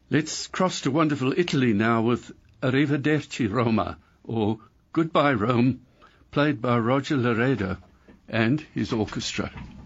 Let's cross to wonderful Italy now with Arrivederci Roma, or Goodbye Rome, played by Roger Laredo and his orchestra.